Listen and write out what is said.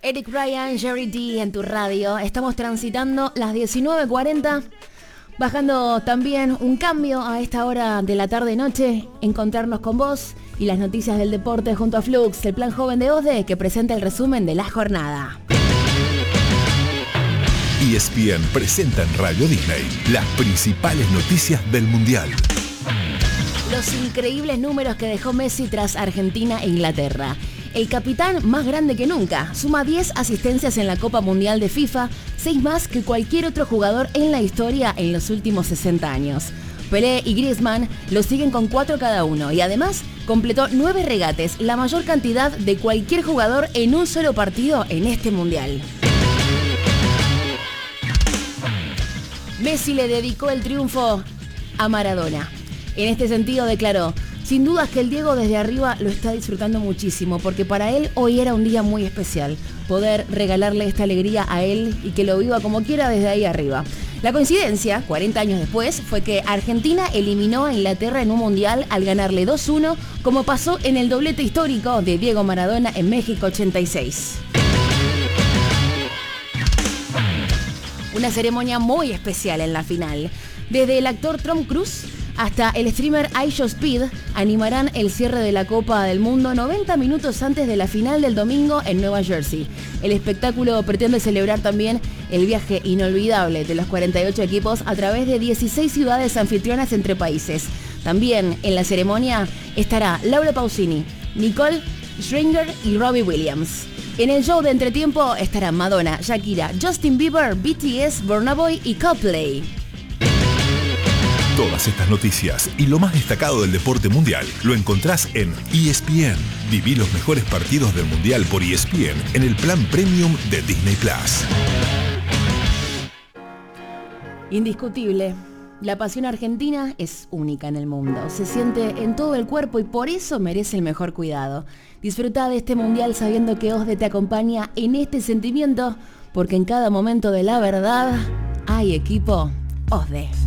Eric Ryan, Jerry D en tu radio. Estamos transitando las 19:40, bajando también un cambio a esta hora de la tarde-noche, encontrarnos con vos y las noticias del deporte junto a Flux, el plan joven de OSDE, que presenta el resumen de la jornada. ESPN presenta en Radio Disney las principales noticias del Mundial. Los increíbles números que dejó Messi tras Argentina e Inglaterra. El capitán más grande que nunca, suma 10 asistencias en la Copa Mundial de FIFA, 6 más que cualquier otro jugador en la historia en los últimos 60 años. Pelé y Griezmann lo siguen con 4 cada uno y además completó 9 regates, la mayor cantidad de cualquier jugador en un solo partido en este Mundial. Messi le dedicó el triunfo a Maradona. En este sentido declaró: sin dudas que el Diego desde arriba lo está disfrutando muchísimo, porque para él hoy era un día muy especial, poder regalarle esta alegría a él y que lo viva como quiera desde ahí arriba. La coincidencia, 40 años después, fue que Argentina eliminó a Inglaterra en un mundial al ganarle 2-1, como pasó en el doblete histórico de Diego Maradona en México 86. Una ceremonia muy especial en la final. Desde el actor Tom Cruise hasta el streamer iShowSpeed animarán el cierre de la Copa del Mundo 90 minutos antes de la final del domingo en Nueva Jersey. El espectáculo pretende celebrar también el viaje inolvidable de los 48 equipos a través de 16 ciudades anfitrionas entre países. También en la ceremonia estará Laura Pausini, Nicole Scherzinger y Robbie Williams. En el show de entretiempo estarán Madonna, Shakira, Justin Bieber, BTS, Burna Boy y Coldplay. Todas estas noticias y lo más destacado del deporte mundial lo encontrás en ESPN. Viví los mejores partidos del mundial por ESPN en el plan premium de Disney Plus. Indiscutible, la pasión argentina es única en el mundo. Se siente en todo el cuerpo y por eso merece el mejor cuidado. Disfruta de este mundial sabiendo que OSDE te acompaña en este sentimiento, porque en cada momento de la verdad hay equipo OSDE.